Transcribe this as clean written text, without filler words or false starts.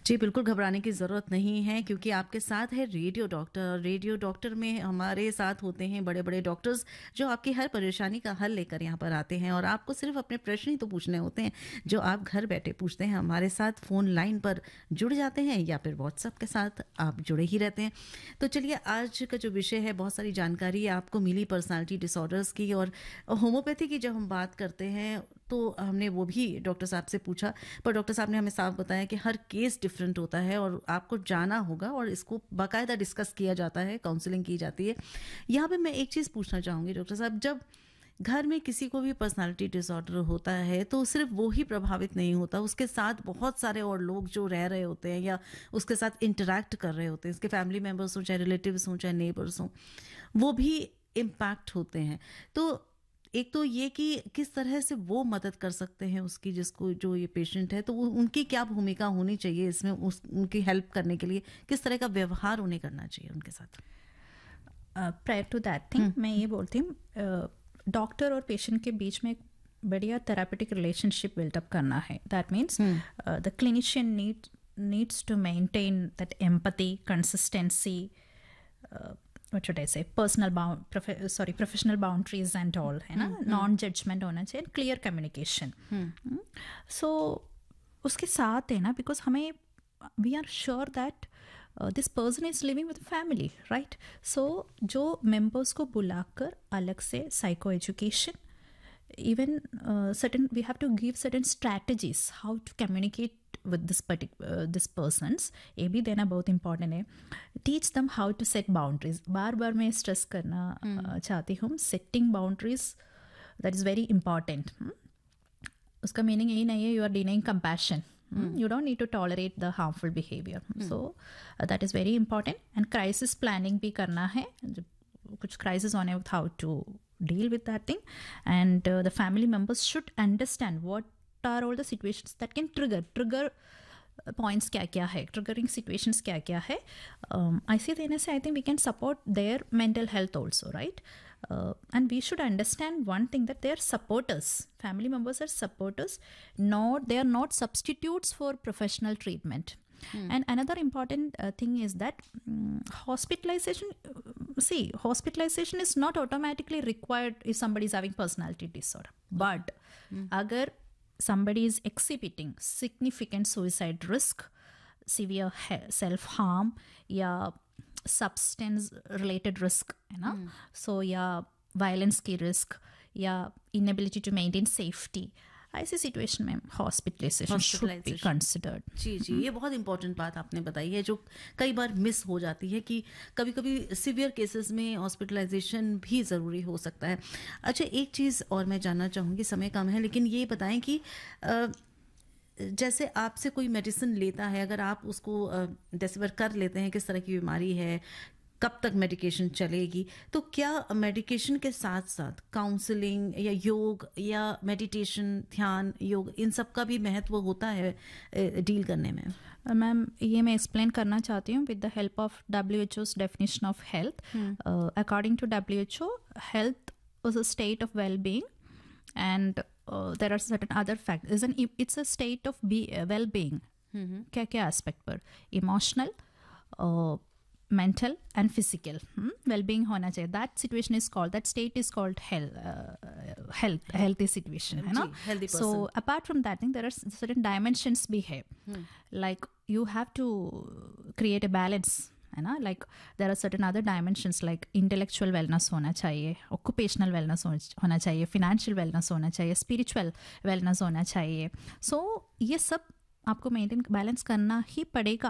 जी, बिल्कुल घबराने की ज़रूरत नहीं है क्योंकि आपके साथ है रेडियो डॉक्टर और रेडियो डॉक्टर में हमारे साथ होते हैं बड़े-बड़े डॉक्टर्स जो आपकी हर परेशानी का हल लेकर यहाँ पर आते हैं और आपको सिर्फ़ अपने प्रश्न ही तो पूछने होते हैं, जो आप घर बैठे पूछते हैं। हमारे साथ फ़ोन लाइन पर जुड़ जाते हैं या फिर व्हाट्सएप के साथ आप जुड़े ही रहते हैं। तो चलिए आज का जो विषय है बहुत सारी जानकारी आपको मिली पर्सनैलिटी डिसऑर्डर्स की और होम्योपैथी की जब हम बात करते हैं तो हमने वो भी डॉक्टर साहब से पूछा पर डॉक्टर साहब ने हमें साफ बताया कि हर केस डिफरेंट होता है और आपको जाना होगा और इसको बाकायदा डिस्कस किया जाता है, काउंसलिंग की जाती है। यहाँ पे मैं एक चीज़ पूछना चाहूँगी डॉक्टर साहब, जब घर में किसी को भी पर्सनालिटी डिसऑर्डर होता है तो सिर्फ वो ही प्रभावित नहीं होता, उसके साथ बहुत सारे और लोग जो रह रहे होते हैं या उसके साथ इंटरैक्ट कर रहे होते हैं, उसके फैमिली मेम्बर्स हों, चाहे रिलेटिव्स हों, चाहे नेबर्स हों, वो भी इम्पैक्ट होते हैं। तो एक तो ये कि किस तरह से वो मदद कर सकते हैं उसकी, जिसको जो ये पेशेंट है, तो वो उनकी क्या भूमिका होनी चाहिए इसमें, उनकी हेल्प करने के लिए किस तरह का व्यवहार उन्हें करना चाहिए उनके साथ? प्रायर टू दैट थिंग मैं ये बोलती हूँ, डॉक्टर और पेशेंट के बीच में एक बढ़िया थेरापेटिक रिलेशनशिप बिल्डअप करना है. That means the clinician needs to maintain that empathy, consistency, what should I say, professional boundaries and all, है ना, non-judgment होना चाहिए, clear communication. So उसके साथ है ना, because हमें we are sure that this person is living with family, right? So जो members को बुलाकर अलग से psycho education, even certain, we have to give certain strategies how to communicate with this persons, ये भी देना बहुत important है. Teach them how to set boundaries. बार बार मैं stress करना चाहती हूँ, setting boundaries, that is very important. उसका meaning यही नहीं है you are denying compassion. You don't need to tolerate the harmful behavior. So that is very important. And crisis planning भी करना है, कुछ crisis होने वक्त how to deal with that thing. And the family members should understand what are all the situations that can trigger points क्या क्या है, triggering situations क्या क्या है. ऐसे देने से I think we can support their mental health also, right? And we should understand one thing, that they are supporters. Family members are supporters. They are not substitutes for professional treatment. And another important thing is that hospitalization is not automatically required if somebody is having personality disorder. But agar somebody is exhibiting significant suicide risk, severe self-harm, या substance related risk है ना, so या violence की risk या inability to maintain safety, ऐसी situation में hospitalisation should be considered. जी जी, ये बहुत इंपॉर्टेंट बात आपने बताई है जो कई बार मिस हो जाती है कि कभी कभी सिवियर केसेस में हॉस्पिटलाइजेशन भी ज़रूरी हो सकता है. अच्छा, एक चीज़ और मैं जानना चाहूँगी, समय कम है लेकिन ये बताएं कि जैसे आपसे कोई मेडिसिन लेता है, अगर आप उसको डिसाइड कर लेते हैं किस तरह की बीमारी है, कब तक मेडिकेशन चलेगी, तो क्या मेडिकेशन के साथ साथ काउंसलिंग या योग या मेडिटेशन, ध्यान, योग, इन सब का भी महत्व होता है डील करने में? मैम, ये मैं एक्सप्लेन करना चाहती हूँ with the help of WHO's definition of health. According to WHO, health was a state of well-being, and there are certain other factors. It's a state of well-being. क्या क्या aspect पर? Emotional, mental and physical well-being होना चाहिए. That situation is called, that state is called healthy situation, है ना? Healthy person. So apart from that thing, there are certain dimensions भी है. Like you have to create a balance, है ना? Like there are certain other dimensions like intellectual wellness होना चाहिए, occupational wellness होना चाहिए, financial wellness होना चाहिए, spiritual wellness होना चाहिए. So ये सब आपको मेंटेन बैलेंस करना ही पड़ेगा